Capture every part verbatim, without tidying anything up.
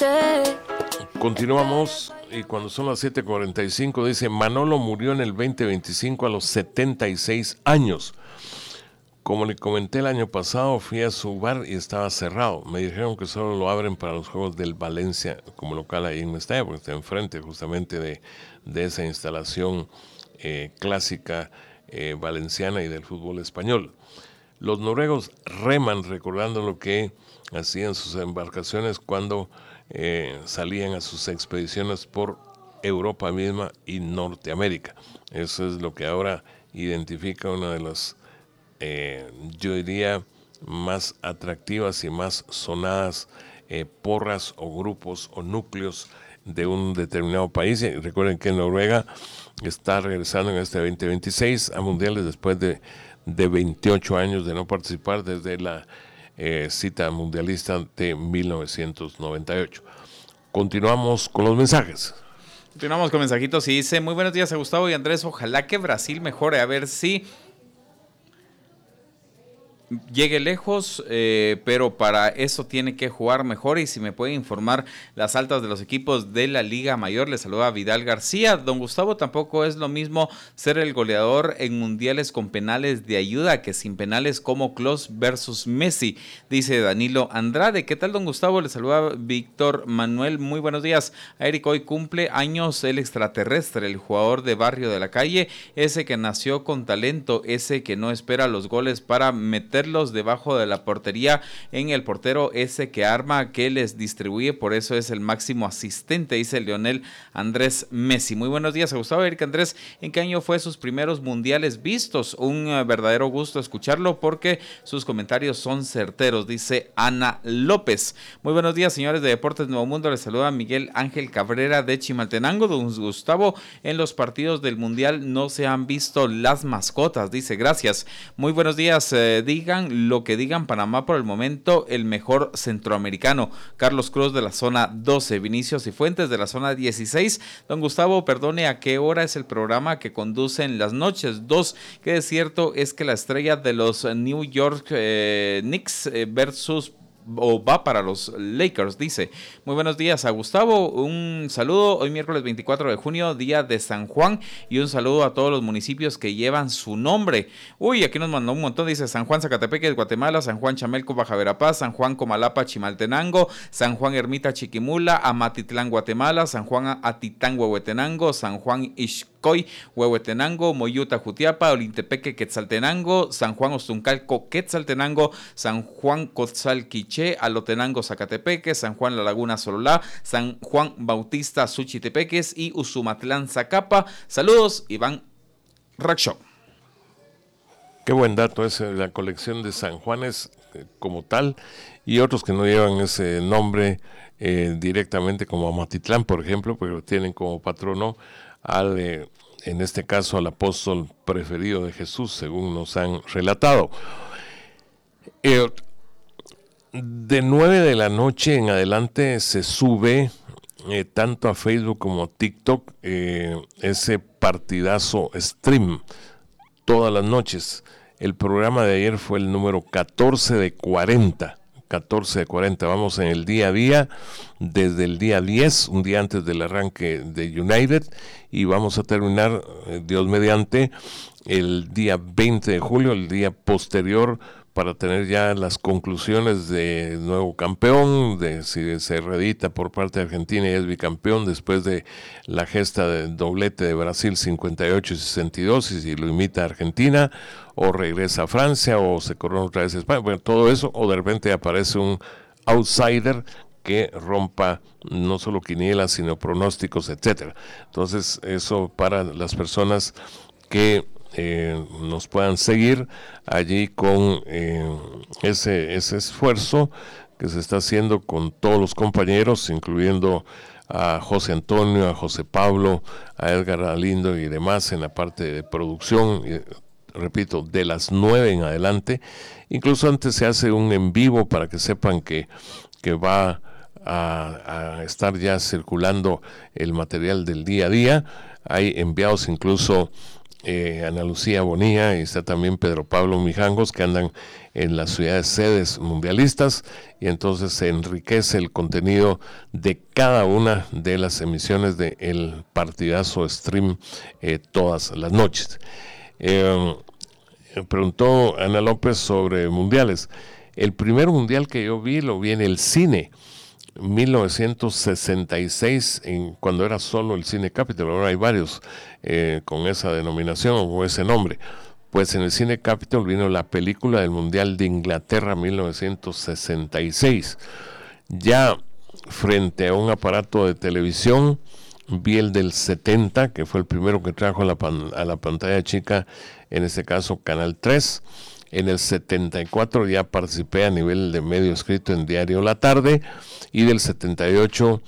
Continuamos y cuando son las siete cuarenta y cinco dice: Manolo murió en el veinte veinticinco a los setenta y seis años. Como le comenté el año pasado, fui a su bar y estaba cerrado. Me dijeron que solo lo abren para los juegos del Valencia como local ahí en Mestalla, porque está enfrente justamente de, de esa instalación eh, clásica eh, valenciana y del fútbol español. Los noruegos reman recordando lo que hacían sus embarcaciones cuando eh, salían a sus expediciones por Europa misma y Norteamérica. Eso es lo que ahora identifica una de las Eh, yo diría más atractivas y más sonadas eh, porras o grupos o núcleos de un determinado país. Y recuerden que Noruega está regresando en este veinte veintiséis a mundiales después de, de veintiocho años de no participar desde la eh, cita mundialista de mil novecientos noventa y ocho. Continuamos con los mensajes. Continuamos con mensajitos y dice: muy buenos días a Gustavo y Andrés, ojalá que Brasil mejore, a ver si llegue lejos, eh, pero para eso tiene que jugar mejor. Y si me puede informar las altas de los equipos de la Liga Mayor, le saluda Vidal García. Don Gustavo, tampoco es lo mismo ser el goleador en mundiales con penales de ayuda que sin penales, como Klose versus Messi, dice Danilo Andrade. ¿Qué tal, don Gustavo? Le saluda Víctor Manuel, muy buenos días. A Eric, hoy cumple años el extraterrestre, el jugador de barrio de la calle, ese que nació con talento, ese que no espera los goles para meter los debajo de la portería, en el portero ese que arma, que les distribuye, por eso es el máximo asistente, dice Lionel Andrés Messi. Muy buenos días a Gustavo. Eric, Andrés, ¿en qué año fue sus primeros mundiales vistos? Un uh, verdadero gusto escucharlo porque sus comentarios son certeros, dice Ana López. Muy buenos días, señores de Deportes Nuevo Mundo, les saluda Miguel Ángel Cabrera de Chimaltenango. Don Gustavo, en los partidos del mundial no se han visto las mascotas, dice, gracias. Muy buenos días, eh, diga lo que digan, Panamá por el momento el mejor centroamericano. Carlos Cruz de la zona doce, Vinicius y Fuentes de la zona dieciséis. Don Gustavo, perdone, ¿a qué hora es el programa que conduce en las noches? Dos, que es cierto es que la estrella de los New York eh, Knicks eh, versus o va para los Lakers, dice. Muy buenos días a Gustavo, un saludo hoy miércoles veinticuatro de junio, día de San Juan, y un saludo a todos los municipios que llevan su nombre. Uy, aquí nos mandó un montón, dice San Juan Zacatepeque, Guatemala, San Juan Chamelco, Baja Verapaz, San Juan Comalapa, Chimaltenango, San Juan Ermita, Chiquimula, Amatitlán, Guatemala, San Juan Atitán, Huehuetenango, San Juan Ixcoy, Huehuetenango, Moyuta, Jutiapa, Olintepeque, Quetzaltenango, San Juan Ostuncalco, Quetzaltenango, San Juan Cotzalquiche, Alotenango, Zacatepeque, San Juan La Laguna, Sololá, San Juan Bautista, Suchitepeques y Usumatlán, Zacapa. Saludos, Iván Rakshaw. Qué buen dato es la colección de San Juanes eh, como tal, y otros que no llevan ese nombre eh, directamente, como Amatitlán, por ejemplo, pero tienen como patrono al, eh, en este caso, al apóstol preferido de Jesús, según nos han relatado. Eh, De nueve de la noche en adelante se sube eh, tanto a Facebook como a TikTok eh, ese partidazo stream todas las noches. El programa de ayer fue el número catorce de cuarenta. catorce de cuarenta. Vamos en el día a día, desde el día diez, un día antes del arranque de United, y vamos a terminar, eh, Dios mediante, el día veinte de julio, el día posterior, para tener ya las conclusiones de nuevo campeón, de si se reedita por parte de Argentina y es bicampeón después de la gesta del doblete de Brasil cincuenta y ocho y sesenta y dos, y si lo imita Argentina, o regresa a Francia, o se corona otra vez a España, bueno, todo eso, o de repente aparece un outsider que rompa no solo quinielas, sino pronósticos, etcétera. Entonces, eso para las personas que Eh, nos puedan seguir allí con eh, ese, ese esfuerzo que se está haciendo con todos los compañeros, incluyendo a José Antonio, a José Pablo, a Edgar Alindo y demás en la parte de producción, y, repito, de las nueve en adelante. Incluso antes se hace un en vivo para que sepan que, que va a, a estar ya circulando el material del día a día. Hay enviados incluso eh, Ana Lucía Bonilla y está también Pedro Pablo Mijangos, que andan en las ciudades sedes mundialistas, y entonces se enriquece el contenido de cada una de las emisiones de El Partidazo Stream eh, todas las noches. Eh, preguntó Ana López sobre mundiales. El primer mundial que yo vi lo vi en el cine, mil novecientos sesenta y seis, en, cuando era solo el Cine Capitol. Ahora hay varios eh, con esa denominación o ese nombre. Pues en el Cine Capitol vino la película del Mundial de Inglaterra mil novecientos sesenta y seis. Ya frente a un aparato de televisión vi el del setenta, que fue el primero que trajo a la, pan, a la pantalla chica, en este caso Canal tres. En el setenta y cuatro ya participé a nivel de medio escrito en Diario La Tarde, y del setenta y ocho,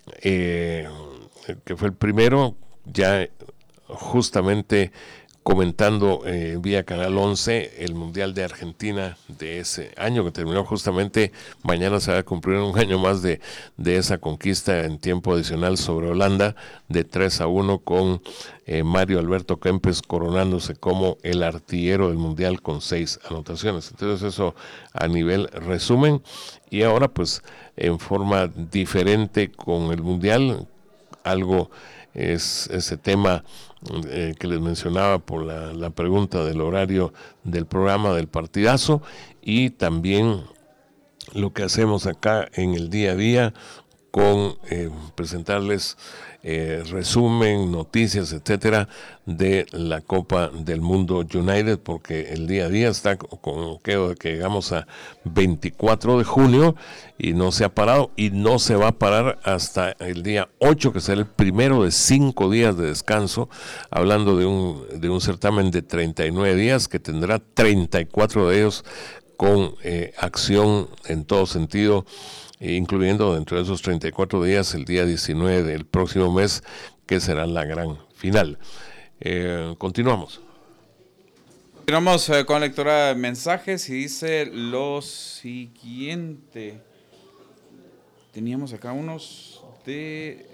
eh, que fue el primero, ya justamente comentando eh, vía Canal once el Mundial de Argentina de ese año que terminó justamente. Mañana se va a cumplir un año más de, de esa conquista en tiempo adicional sobre Holanda de tres a uno, con eh, Mario Alberto Kempes coronándose como el artillero del Mundial con seis anotaciones. Entonces eso a nivel resumen. Y ahora pues en forma diferente con el Mundial, algo es ese tema eh, que les mencionaba por la, la pregunta del horario del programa del partidazo, y también lo que hacemos acá en el día a día con eh, presentarles eh, resumen, noticias, etcétera, de la Copa del Mundo United, porque el día a día está con que llegamos a veinticuatro de junio y no se ha parado, y no se va a parar hasta el día ocho, que será el primero de cinco días de descanso, hablando de un, de un certamen de treinta y nueve días que tendrá treinta y cuatro de ellos con eh, acción en todo sentido, incluyendo dentro de esos treinta y cuatro días el día diecinueve del próximo mes, que será la gran final. Eh, continuamos. Continuamos eh, con la lectura de mensajes y dice lo siguiente. Teníamos acá unos de...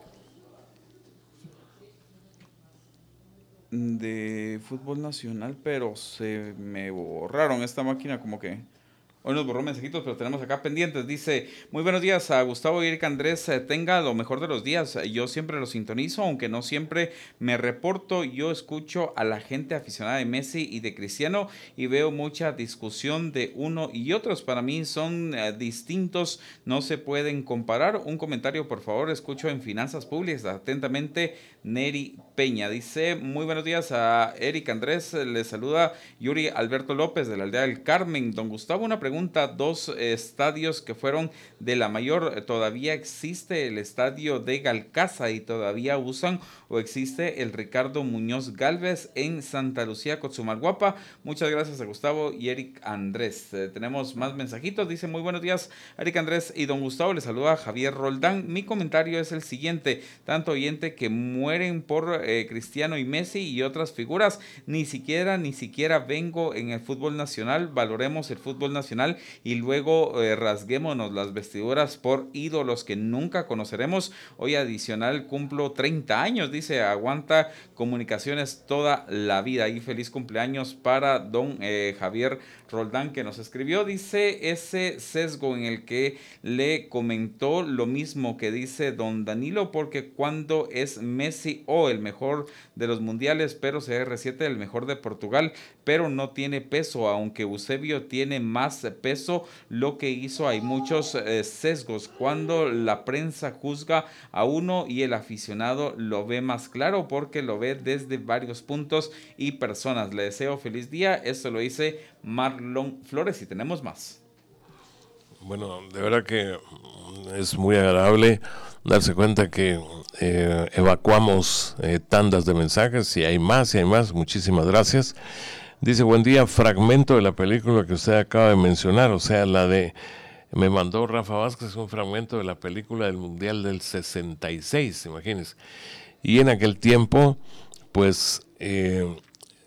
de fútbol nacional, pero se me borraron esta máquina, como que hoy nos borró mensajitos, pero tenemos acá pendientes. Dice, muy buenos días a Gustavo y Erika Andrés, eh, tenga lo mejor de los días. Yo siempre lo sintonizo, aunque no siempre me reporto. Yo escucho a la gente aficionada de Messi y de Cristiano y veo mucha discusión de uno y otros. Para mí son eh, distintos, no se pueden comparar. Un comentario, por favor, escucho en Finanzas Públicas. Atentamente, Neri Peña. Dice, muy buenos días a Erika Andrés, les saluda Yuri Alberto López de la aldea del Carmen. Don Gustavo, una pregunta. Dos eh, estadios que fueron de la mayor, ¿todavía existe el estadio de Galcaza y todavía usan, o existe el Ricardo Muñoz Galvez en Santa Lucía, Cotzumalguapa? Muchas gracias a Gustavo y Eric Andrés. Eh, tenemos más mensajitos. Dice, muy buenos días, Eric Andrés y don Gustavo, les saluda a Javier Roldán. Mi comentario es el siguiente: tanto oyente que mueren por eh, Cristiano y Messi y otras figuras, ni siquiera, ni siquiera vengo en el fútbol nacional. Valoremos el fútbol nacional y luego eh, rasguémonos las vestiduras por ídolos que nunca conoceremos. Hoy adicional cumplo treinta años, dice, aguanta comunicaciones toda la vida. Y feliz cumpleaños para don eh, Javier Roldán, que nos escribió. Dice, ese sesgo en el que le comentó lo mismo que dice don Danilo, porque cuando es Messi o oh, el mejor de los mundiales, pero C R siete el mejor de Portugal, pero no tiene peso, aunque Eusebio tiene más peso. Lo que hizo, hay muchos eh, sesgos cuando la prensa juzga a uno y el aficionado lo ve más claro porque lo ve desde varios puntos y personas. Le deseo feliz día. Esto lo dice Marlon Flores y tenemos más. Bueno, de verdad que es muy agradable darse cuenta que eh, evacuamos eh, tandas de mensajes, y hay más y hay más. Muchísimas gracias. Dice, buen día, fragmento de la película que usted acaba de mencionar, o sea, la de, me mandó Rafa Vázquez un fragmento de la película del Mundial del sesenta y seis, imagínense. Y en aquel tiempo, pues, eh,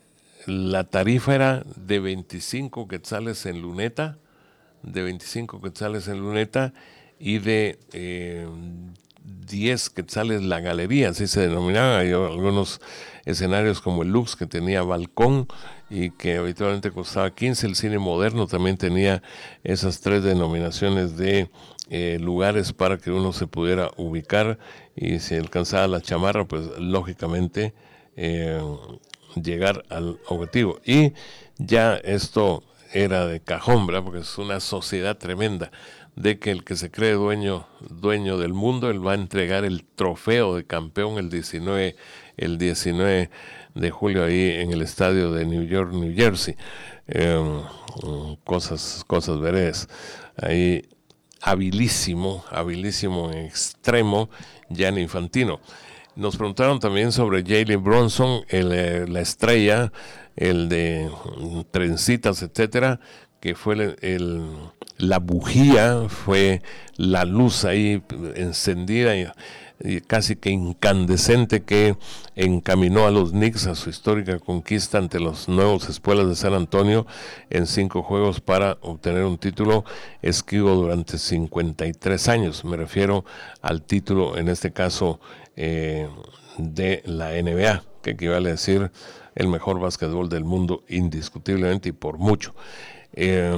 la tarifa era de veinticinco quetzales en luneta, de veinticinco quetzales en luneta y de eh, diez quetzales la galería, así se denominaba. Hay algunos escenarios como el Lux, que tenía balcón y que habitualmente costaba quince. El cine moderno también tenía esas tres denominaciones de eh, lugares para que uno se pudiera ubicar, y si alcanzaba la chamarra, pues lógicamente eh, llegar al objetivo. Y ya esto era de cajón, ¿verdad? Porque es una sociedad tremenda, de que el que se cree dueño dueño del mundo, él va a entregar el trofeo de campeón el diecinueve, el diecinueve de julio ahí en el estadio de New York, New Jersey. Eh, cosas, cosas veredas. Ahí habilísimo, habilísimo en extremo, Gianni Infantino. Nos preguntaron también sobre Jalen Brunson, el, eh, la estrella, el de trencitas, etcétera, que fue el, el, la bujía, fue la luz ahí encendida y, y casi que incandescente que encaminó a los Knicks a su histórica conquista ante los nuevos Espuelas de San Antonio en cinco juegos para obtener un título esquivo durante cincuenta y tres años. Me refiero al título, en este caso, eh, de la N B A, que equivale a decir el mejor básquetbol del mundo indiscutiblemente y por mucho. Eh,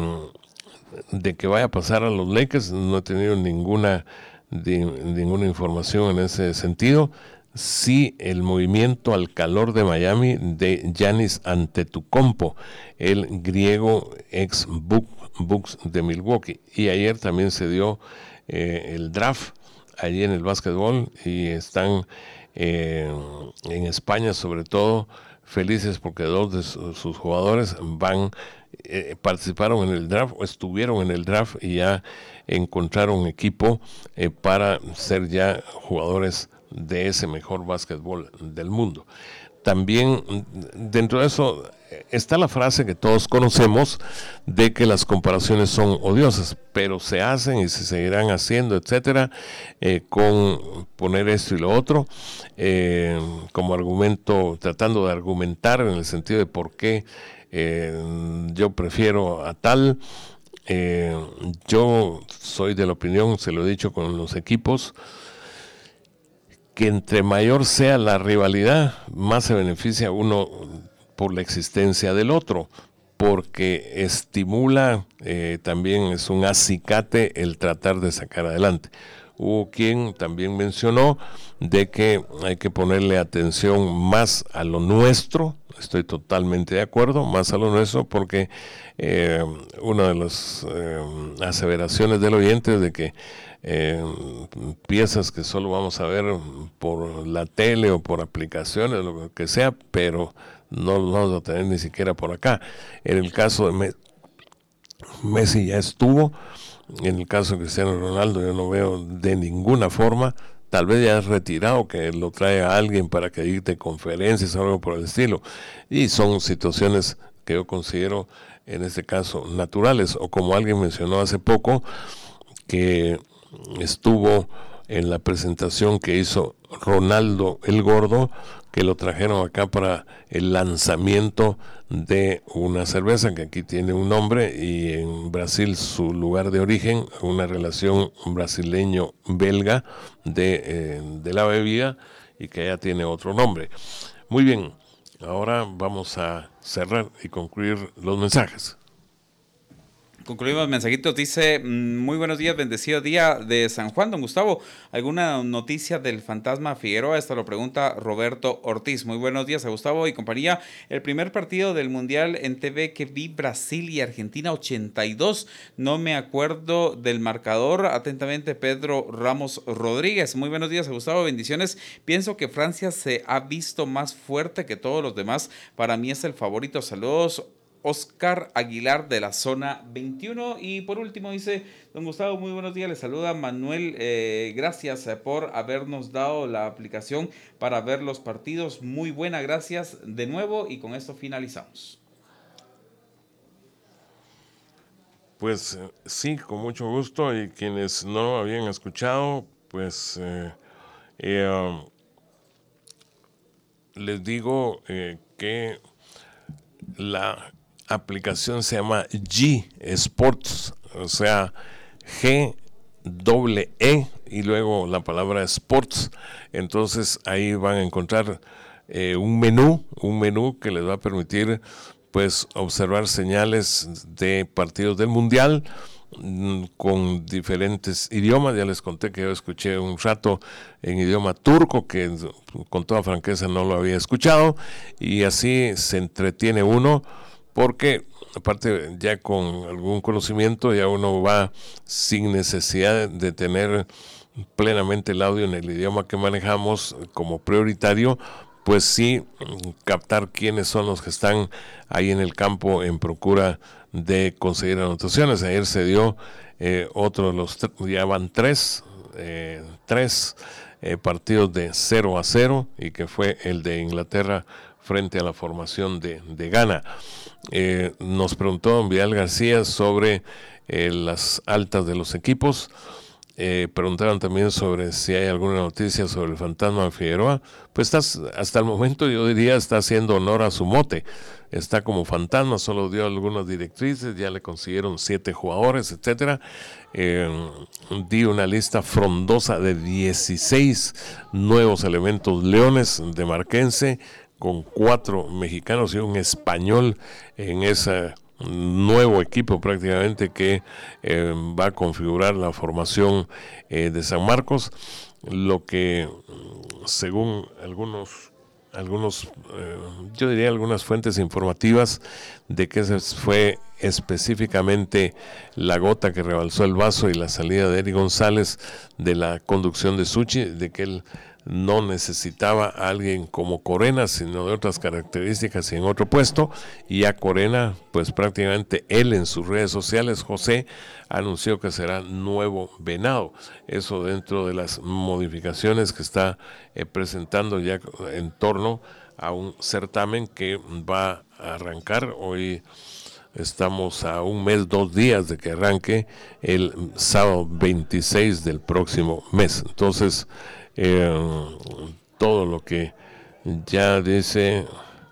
de que vaya a pasar a los Lakers no he tenido ninguna de, ninguna información en ese sentido. Sí, el movimiento al calor de Miami de Giannis Antetokounmpo, el griego ex Bucks de Milwaukee, y ayer también se dio eh, el draft allí en el básquetbol, y están eh, en España sobre todo felices porque dos de su, sus jugadores van eh, participaron en el draft o estuvieron en el draft y ya encontraron equipo eh, para ser ya jugadores de ese mejor básquetbol del mundo. También dentro de eso está la frase que todos conocemos de que las comparaciones son odiosas, pero se hacen y se seguirán haciendo, etcétera, eh, con poner esto y lo otro eh, como argumento, tratando de argumentar en el sentido de por qué eh, yo prefiero a tal. Eh, yo soy de la opinión, se lo he dicho con los equipos, que entre mayor sea la rivalidad, más se beneficia uno por la existencia del otro, porque estimula, eh, también es un acicate el tratar de sacar adelante. Hubo quien también mencionó de que hay que ponerle atención más a lo nuestro. Estoy totalmente de acuerdo, más a lo nuestro, porque eh, una de las eh, aseveraciones del oyente es de que eh, piezas que solo vamos a ver por la tele o por aplicaciones, lo que sea, pero no lo vamos a tener ni siquiera por acá. En el caso de Messi, Messi ya estuvo. En el caso de Cristiano Ronaldo yo no veo de ninguna forma. Tal vez ya es retirado, que lo trae a alguien para que dicte conferencias o algo por el estilo. Y son situaciones que yo considero, en este caso, naturales. O como alguien mencionó hace poco, que estuvo en la presentación que hizo Ronaldo el Gordo, que lo trajeron acá para el lanzamiento de una cerveza que aquí tiene un nombre, y en Brasil su lugar de origen, una relación brasileño-belga de, eh, de la bebida, y que ya tiene otro nombre. Muy bien, ahora vamos a cerrar y concluir los mensajes. Concluimos mensajitos, dice, muy buenos días, bendecido día de San Juan, don Gustavo. ¿Alguna noticia del fantasma Figueroa? Esto lo pregunta Roberto Ortiz. Muy buenos días a Gustavo y compañía. El primer partido del Mundial en T V que vi, Brasil y Argentina ochenta y dos. No me acuerdo del marcador. Atentamente, Pedro Ramos Rodríguez. Muy buenos días a Gustavo, bendiciones. Pienso que Francia se ha visto más fuerte que todos los demás. Para mí es el favorito. Saludos, Oscar Aguilar de la zona veintiuno. Y por último dice, don Gustavo, muy buenos días, le saluda Manuel, eh, gracias por habernos dado la aplicación para ver los partidos, muy buena, gracias de nuevo, y con esto finalizamos. Pues eh, sí, con mucho gusto, y quienes no habían escuchado, pues eh, eh, um, les digo eh, que la aplicación se llama G Sports, o sea, G E E y luego la palabra sports. Entonces ahí van a encontrar eh, un menú, un menú que les va a permitir pues observar señales de partidos del Mundial con diferentes idiomas. Ya les conté que yo escuché un rato en idioma turco, que con toda franqueza no lo había escuchado, y así se entretiene uno, porque aparte ya con algún conocimiento ya uno va sin necesidad de tener plenamente el audio en el idioma que manejamos como prioritario, pues sí captar quiénes son los que están ahí en el campo en procura de conseguir anotaciones. Ayer se dio eh, otro de los, ya van tres, eh, tres eh, partidos de cero a cero, y que fue el de Inglaterra frente a la formación de, de Ghana. Eh, nos preguntó don Vidal García sobre eh, las altas de los equipos. Eh, preguntaron también sobre si hay alguna noticia sobre el fantasma de Figueroa. Pues estás, hasta el momento yo diría está haciendo honor a su mote. Está como fantasma, solo dio algunas directrices, ya le consiguieron siete jugadores, etcétera. Eh, di una lista frondosa de dieciséis nuevos elementos leones de Marquense, con cuatro mexicanos y un español en esa nuevo equipo prácticamente que eh, va a configurar la formación eh, de San Marcos, lo que según algunos algunos eh, yo diría algunas fuentes informativas, de que esa fue específicamente la gota que rebalsó el vaso y la salida de Eric González de la conducción de Suchi, de que él no necesitaba a alguien como Corena, sino de otras características y en otro puesto, y a Corena, pues prácticamente él en sus redes sociales, José, anunció que será nuevo venado. Eso dentro de las modificaciones que está eh, presentando ya en torno a un certamen que va a arrancar hoy. Estamos a un mes, dos días de que arranque el sábado veintiséis del próximo mes. Entonces, eh, todo lo que ya dice...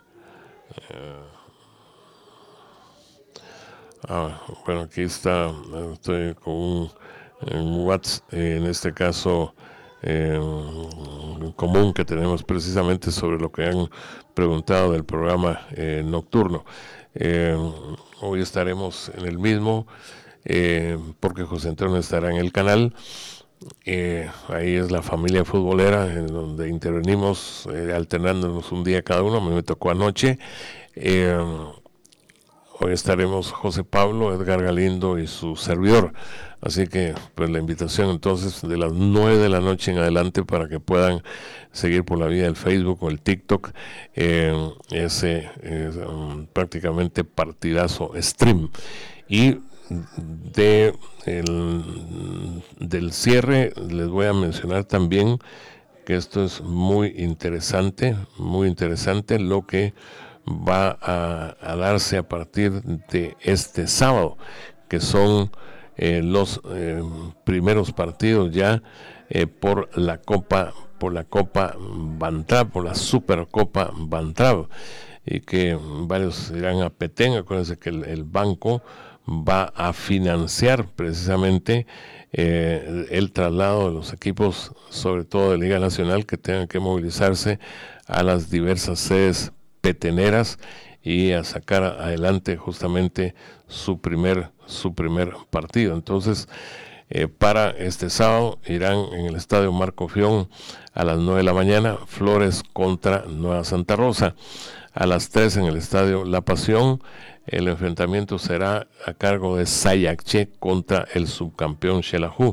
Eh, ah, bueno, aquí está, estoy con un, un WhatsApp, en este caso eh, común que tenemos precisamente sobre lo que han preguntado del programa eh, nocturno. Eh, hoy estaremos en el mismo, eh, porque José Antonio estará en el canal. Eh, ahí es la familia futbolera en donde intervenimos eh, alternándonos un día cada uno. A mí me tocó anoche. Eh, hoy estaremos José Pablo, Edgar Galindo y su servidor. Así que pues la invitación entonces de las nueve de la noche en adelante para que puedan seguir por la vía del Facebook o el TikTok eh, ese es um, prácticamente partidazo stream. Y de el, del cierre les voy a mencionar también que esto es muy interesante, muy interesante lo que va a, a darse a partir de este sábado, que son eh, los eh, primeros partidos ya eh, por la Copa, por la Copa Bantrap, por la Supercopa Bantrap, y que varios irán a Petén. Acuérdense que el, el banco va a financiar precisamente eh, el traslado de los equipos, sobre todo de Liga Nacional, que tengan que movilizarse a las diversas sedes peteneras y a sacar adelante justamente su primer su primer partido. Entonces, eh, para este sábado irán en el Estadio Marco Fión a las nueve de la mañana, Flores contra Nueva Santa Rosa. A las tres en el Estadio La Pasión, el enfrentamiento será a cargo de Sayacché contra el subcampeón Xelajú.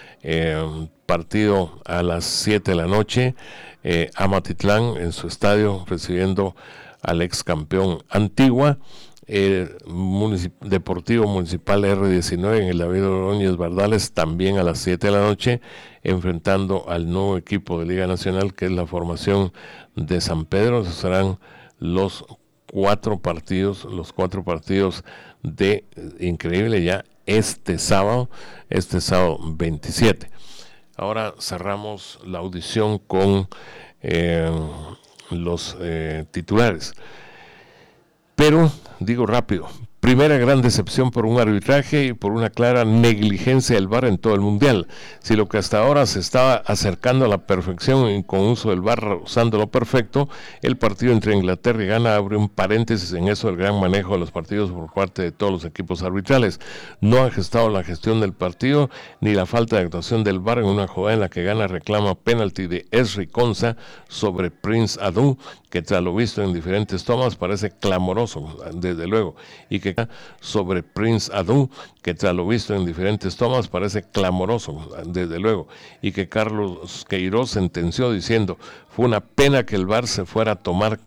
Eh, partido a las siete de la noche, eh, Amatitlán en su estadio recibiendo al ex campeón Antigua. Eh, municip- Deportivo Municipal R diecinueve en el David Ordóñez Bardales también a las siete de la noche, enfrentando al nuevo equipo de Liga Nacional, que es la formación de San Pedro. Esos serán los cuatro partidos, los cuatro partidos de increíble ya este sábado, este sábado veintisiete. Ahora cerramos la audición con eh, los eh, titulares. Pero, digo rápido, Primera gran decepción por un arbitraje y por una clara negligencia del V A R en todo el Mundial. Si lo que hasta ahora se estaba acercando a la perfección y con uso del V A R usando lo perfecto, el partido entre Inglaterra y Ghana abre un paréntesis en eso del gran manejo de los partidos por parte de todos los equipos arbitrales. No han gestado la gestión del partido ni la falta de actuación del V A R en una jugada en la que Ghana reclama penalti de Esri Konsa sobre Prince Adu, que tras lo visto en diferentes tomas parece clamoroso, desde luego, y que sobre Prince Adu, que tras lo visto en diferentes tomas parece clamoroso, desde luego, y que Carlos Queiroz sentenció diciendo: fue una pena que el V A R se fuera a tomar